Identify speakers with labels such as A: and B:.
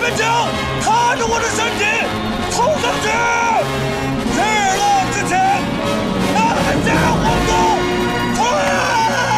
A: 将踏着我的身体冲上去！是